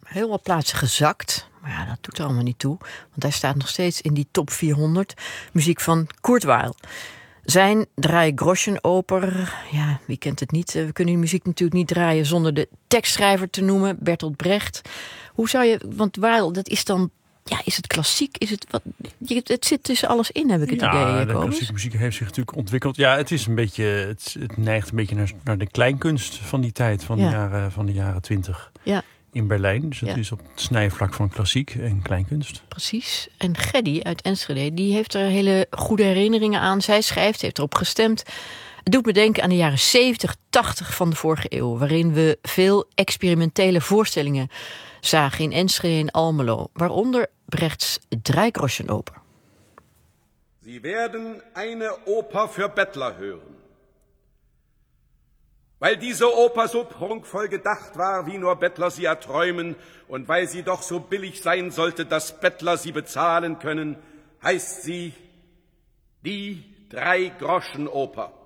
heel wat plaatsen gezakt. Maar ja, dat doet er allemaal niet toe. Want hij staat nog steeds in die top 400. Muziek van Kurt Weill. Zijn Drei-Groschen-oper, ja, wie kent het niet? We kunnen die muziek natuurlijk niet draaien zonder de tekstschrijver te noemen, Bertolt Brecht. Hoe zou je, want Weill, dat is dan, ja, is het klassiek? Is het wat? Het zit tussen alles in, heb ik het idee. Ja, de klassieke muziek heeft zich natuurlijk ontwikkeld. Ja, het is een beetje, het neigt een beetje naar de kleinkunst van die tijd, van de jaren 20. Ja. In Berlijn. Dus het is op het snijvlak van klassiek en kleinkunst. Precies. En Geddy uit Enschede, die heeft er hele goede herinneringen aan. Zij schrijft, heeft erop gestemd. Het doet me denken aan de jaren 70, 80 van de vorige eeuw, waarin we veel experimentele voorstellingen zagen in Enschede en Almelo, waaronder Brechts Drei-Groschen-oper. Sie werden eine Oper für Bettler hören. Weil diese Oper so prunkvoll gedacht war, wie nur Bettler sie erträumen, und weil sie doch so billig sein sollte, dass Bettler sie bezahlen können, heißt sie die Drei-Groschen-Oper.